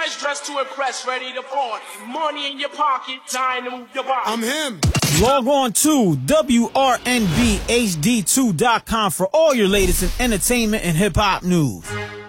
fresh dressed to impress, ready to party. Money in your pocket, time to move your body. I'm him. Log on to WRNBHD2.com for all your latest in entertainment and hip-hop news.